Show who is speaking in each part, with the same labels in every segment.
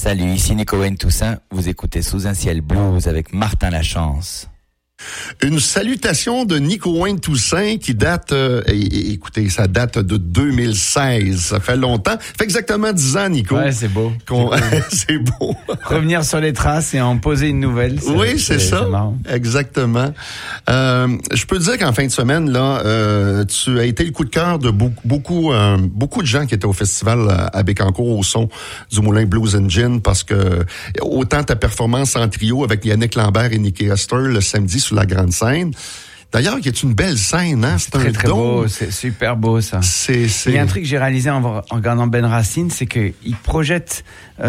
Speaker 1: Salut, ici Nico Wayne Toussaint. Vous écoutez Sous un ciel blues avec Martin Lachance.
Speaker 2: Une salutation de Nico Wayne Toussaint qui date, écoutez, ça date de 2016. Ça fait longtemps. Ça fait exactement 10 ans, Nico.
Speaker 3: Ouais, c'est beau.
Speaker 2: C'est beau.
Speaker 3: Revenir sur les traces et en poser une nouvelle.
Speaker 2: Oui, c'est ça. C'est marrant. Exactement. Je peux te dire qu'en fin de semaine, là, tu as été le coup de cœur de beaucoup de gens qui étaient au festival à Bécancour au son du Moulin Blues and Gin, parce que autant ta performance en trio avec Yannick Lambert et Nicky Hester le samedi sur la grande scène. D'ailleurs, qui est une belle scène, hein? C'est
Speaker 3: très beau, c'est super beau, ça. Il y a un truc que j'ai réalisé en regardant Ben Racine, c'est qu'il projette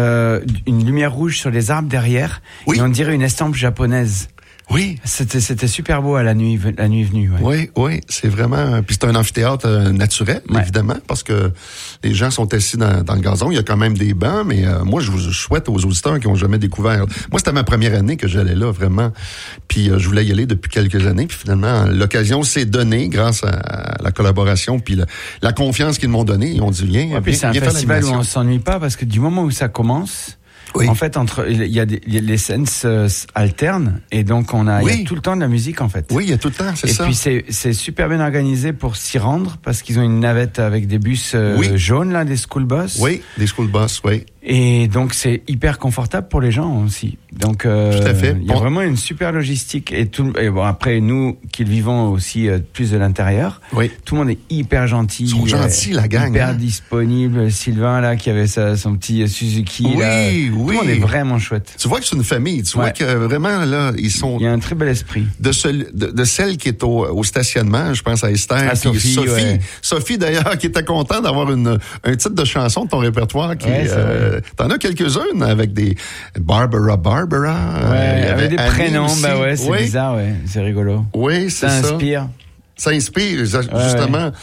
Speaker 3: une lumière rouge sur les arbres derrière, oui. Et on dirait une estampe japonaise.
Speaker 2: Oui.
Speaker 3: C'était super beau à la nuit venue. Ouais.
Speaker 2: Oui, c'est vraiment. Puis c'est un amphithéâtre naturel, évidemment, parce que les gens sont assis dans le gazon. Il y a quand même des bancs, mais moi, je souhaite aux auditeurs qui ont jamais découvert. Moi, c'était ma première année que j'allais là, vraiment. Puis je voulais y aller depuis quelques années. Puis finalement, l'occasion s'est donnée grâce à la collaboration puis la confiance qu'ils m'ont donnée. Ils ont dit viens.
Speaker 3: Puis c'est un festival où on s'ennuie pas, parce que du moment où ça commence. Oui. En fait, les scènes alternent, et donc il y a tout le temps de la musique, en fait.
Speaker 2: Oui, il y a tout le temps, c'est ça.
Speaker 3: Et puis c'est super bien organisé pour s'y rendre, parce qu'ils ont une navette avec des bus jaunes, là, des school bus.
Speaker 2: Oui, des school bus, oui.
Speaker 3: Et donc c'est hyper confortable pour les gens aussi. Donc tout à fait. Il y a vraiment une super logistique, et bon, après nous qui le vivons aussi plus de l'intérieur, tout le monde est hyper gentil. Ils
Speaker 2: sont gentils, la gang.
Speaker 3: Hyper disponible. Sylvain là qui avait son petit Suzuki.
Speaker 2: Oui,
Speaker 3: là.
Speaker 2: oui.
Speaker 3: Tout le monde est vraiment chouette.
Speaker 2: Tu vois que c'est une famille. Tu vois que vraiment là ils sont.
Speaker 3: Il y a un très bel esprit.
Speaker 2: De celle qui est au stationnement, je pense à Esther,
Speaker 3: Sophie.
Speaker 2: Sophie d'ailleurs qui était contente d'avoir un titre de chanson de ton répertoire qui t'en as quelques-unes avec des Barbara.
Speaker 3: Il y avait des prénoms, c'est bizarre, c'est rigolo.
Speaker 2: Oui, c'est ça. Ça inspire, justement.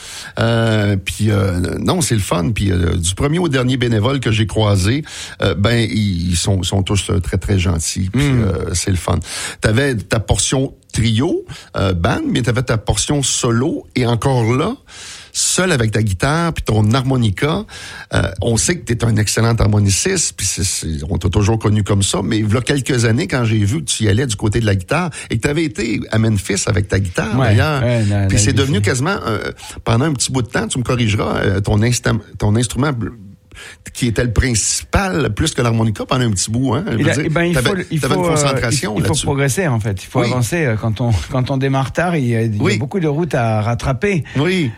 Speaker 2: Puis non, c'est le fun. Puis du premier au dernier bénévole que j'ai croisé, ils sont tous très, très gentils. Puis c'est le fun. T'avais ta portion trio, band, mais t'avais ta portion solo. Et encore là, seul avec ta guitare puis ton harmonica, on sait que t'es un excellent harmoniciste, puis on t'a toujours connu comme ça, mais il y a quelques années, quand j'ai vu que tu y allais du côté de la guitare et que t'avais été à Memphis avec ta guitare, d'ailleurs, puis c'est devenu quasiment, pendant un petit bout de temps, tu me corrigeras, ton instrument qui était le principal, plus que l'harmonica pendant un petit bout, hein. T'avais une concentration
Speaker 3: il faut progresser, en fait. Il faut avancer. Quand on démarre tard, il y a beaucoup de routes à rattraper.
Speaker 2: Oui.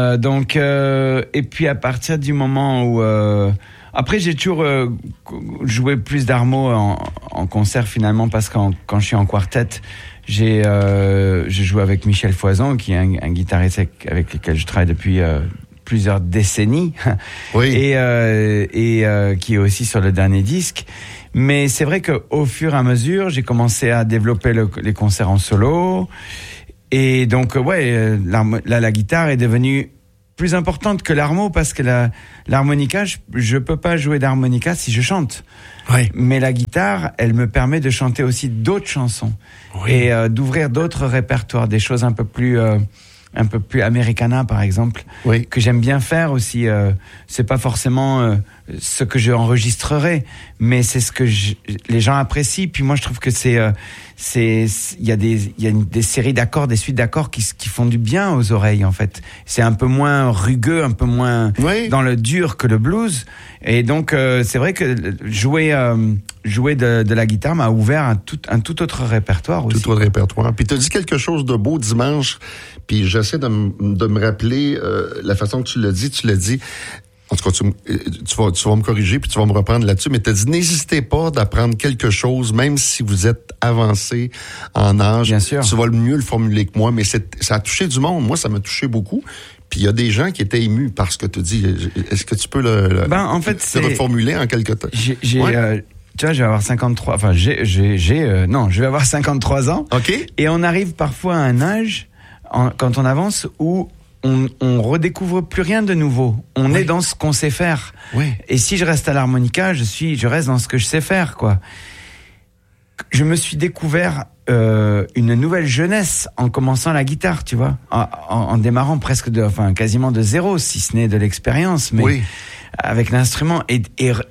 Speaker 3: Et puis à partir du moment où, après, j'ai toujours joué plus d'harmo en concert, finalement, parce que quand je suis en quartet, j'ai joué avec Michel Foison, qui est un guitariste avec lequel je travaille depuis plusieurs décennies, et qui est aussi sur le dernier disque. Mais c'est vrai qu'au fur et à mesure, j'ai commencé à développer les concerts en solo, et donc la guitare est devenue plus importante que l'harmo, parce que l'harmonica, je peux pas jouer d'harmonica si je chante. Mais la guitare, elle me permet de chanter aussi d'autres chansons, et d'ouvrir d'autres répertoires, des choses un peu plus Americana, par exemple, que j'aime bien faire aussi. C'est pas forcément ce que je enregistrerai, mais c'est ce que les gens apprécient. Puis moi, je trouve que il y a des séries d'accords, des suites d'accords qui font du bien aux oreilles, en fait. C'est un peu moins rugueux, un peu moins dans le dur que le blues. Et donc, c'est vrai que jouer de la guitare m'a ouvert un tout autre répertoire aussi.
Speaker 2: Tout autre répertoire. Puis tu as dit quelque chose de beau dimanche, puis j'essaie de me rappeler la façon que tu l'as dit. En tout cas, tu vas me corriger puis tu vas me reprendre là-dessus, mais tu as dit n'hésitez pas d'apprendre quelque chose, même si vous êtes avancé en âge.
Speaker 3: Bien sûr.
Speaker 2: Tu vas mieux le formuler que moi, mais ça a touché du monde. Moi, ça m'a touché beaucoup. Puis il y a des gens qui étaais émus par ce que tu dis. Est-ce que tu peux le reformuler en quelque temps?
Speaker 3: Tu vois, je vais avoir 53. Enfin, je vais avoir 53 ans.
Speaker 2: OK.
Speaker 3: Et on arrive parfois à un âge, quand on avance, où on redécouvre plus rien de nouveau. On est dans ce qu'on sait faire. Et si je reste à l'harmonica, je reste dans ce que je sais faire, quoi. je me suis découvert une nouvelle jeunesse en commençant la guitare, tu vois, en démarrant quasiment de zéro, si ce n'est de l'expérience, mais oui. Avec l'instrument et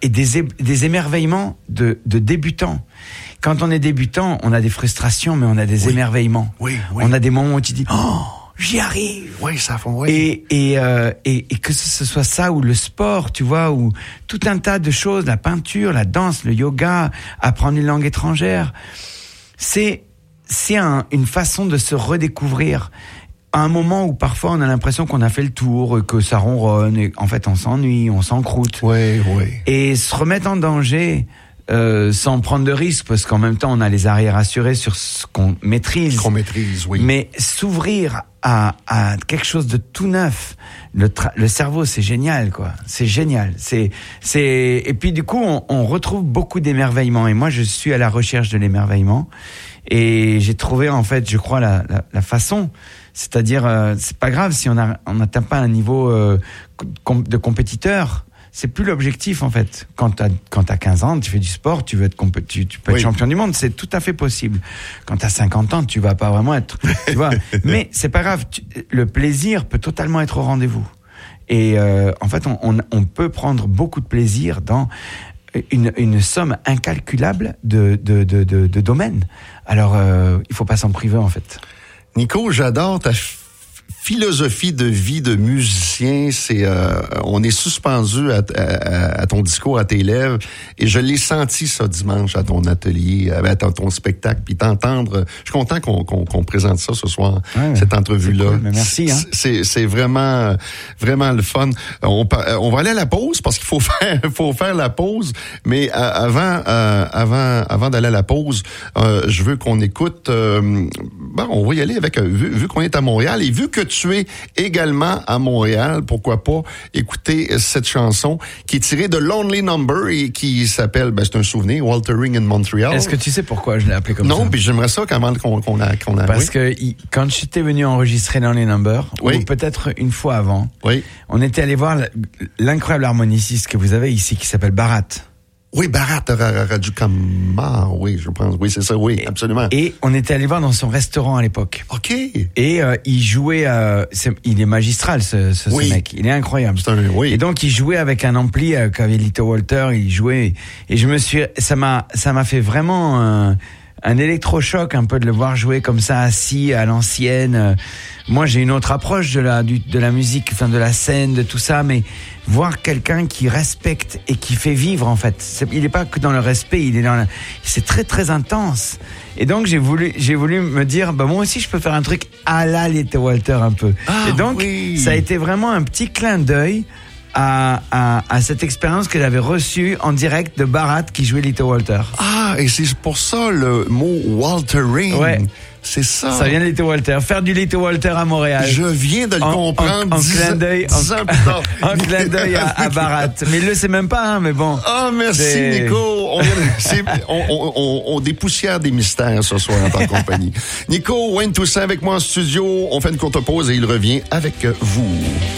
Speaker 3: des émerveillements de débutants. Quand on est débutant, on a des frustrations, mais on a des émerveillements.
Speaker 2: Oui.
Speaker 3: On a des moments où tu dis, oh, j'y arrive.
Speaker 2: Oui, ça fond, oui.
Speaker 3: Et que ce soit ça ou le sport, tu vois, ou tout un tas de choses, la peinture, la danse, le yoga, apprendre une langue étrangère, c'est une façon de se redécouvrir. À un moment où parfois on a l'impression qu'on a fait le tour, que ça ronronne, et en fait on s'ennuie, on s'encroute.
Speaker 2: Oui.
Speaker 3: Et se remettre en danger sans prendre de risques, parce qu'en même temps on a les arrières assurés sur ce qu'on maîtrise.
Speaker 2: Oui.
Speaker 3: Mais s'ouvrir à quelque chose de tout neuf, le cerveau c'est génial, quoi. C'est génial. Et puis du coup on retrouve beaucoup d'émerveillement. Et moi je suis à la recherche de l'émerveillement. Et j'ai trouvé en fait, je crois, la façon. C'est-à-dire, c'est pas grave si on n'atteint pas un niveau de compétiteur. C'est plus l'objectif en fait. Quand t'as 15 ans, tu fais du sport, tu peux être champion du monde, c'est tout à fait possible. Quand t'as 50 ans, tu vas pas vraiment être, tu vois. Mais c'est pas grave. Le plaisir peut totalement être au rendez-vous. Et en fait, on peut prendre beaucoup de plaisir dans une somme incalculable de domaines. Alors, il faut pas s'en priver en fait.
Speaker 2: Nico, j'adore ta philosophie de vie de musicien. On est suspendu à ton discours, à tes lèvres, et je l'ai senti ça dimanche à ton atelier, à ton spectacle, puis t'entendre. Je suis content qu'on présente ça ce soir, cette entrevue-là.
Speaker 3: Cool, mais merci.
Speaker 2: C'est vraiment le fun. On va aller à la pause parce qu'il faut faire la pause. Mais avant d'aller à la pause, je veux qu'on écoute. On va y aller avec vu qu'on est à Montréal et vu que tu es également à Montréal, pourquoi pas écouter cette chanson qui est tirée de Lonely Number et qui s'appelle, c'est un souvenir, Waltering in Montreal.
Speaker 3: Est-ce que tu sais pourquoi je l'ai appelé comme ça?
Speaker 2: Non, puis j'aimerais ça qu'on a.
Speaker 3: Parce que quand j'étais venu enregistrer Lonely Number, ou peut-être une fois avant, on était allé voir l'incroyable harmoniciste que vous avez ici qui s'appelle Bharat.
Speaker 2: Oui, Bharat Rajukamar, oui, je pense. Oui, c'est ça, oui, absolument.
Speaker 3: Et on était allé voir dans son restaurant à l'époque.
Speaker 2: OK.
Speaker 3: Et il jouait, il est magistral ce mec, il est incroyable. Et donc il jouait avec un ampli qu'avait Little Walter, il jouait et ça m'a fait vraiment un électrochoc un peu de le voir jouer comme ça assis à l'ancienne. Moi, j'ai une autre approche de la musique, de la scène, de tout ça, mais voir quelqu'un qui respecte et qui fait vivre, en fait. Il n'est pas que dans le respect, c'est très, très intense. Et donc, j'ai voulu me dire, moi aussi, je peux faire un truc à la Little Walter un peu. Et donc, ça a été vraiment un petit clin d'œil à cette expérience que j'avais reçue en direct de Bharat qui jouait Little Walter.
Speaker 2: Ah, et c'est pour ça le mot Waltering.
Speaker 3: Ouais.
Speaker 2: C'est ça.
Speaker 3: Ça vient de Little Walter. Faire du Little Walter à Montréal.
Speaker 2: Je viens de le comprendre.
Speaker 3: En clin d'œil. En clin d'œil à Bharat. Mais il le sait même pas, mais bon.
Speaker 2: Ah, merci, Nico. On dépoussière des mystères ce soir en ta compagnie. Nico, Wayne Toussaint avec moi en studio. On fait une courte pause et il revient avec vous.